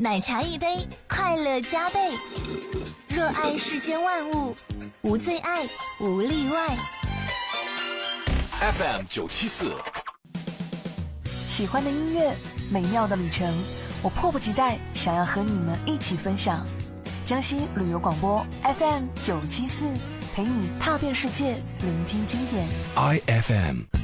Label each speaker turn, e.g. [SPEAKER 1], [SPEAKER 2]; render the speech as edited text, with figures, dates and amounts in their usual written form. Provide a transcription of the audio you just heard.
[SPEAKER 1] 奶茶一杯，快乐加倍。热爱世间万物，无最爱，无例外。
[SPEAKER 2] FM 974，
[SPEAKER 3] 喜欢的音乐，美妙的旅程，我迫不及待想要和你们一起分享。江西旅游广播 FM 974，陪你踏遍世界，聆听经典。
[SPEAKER 2] IFM。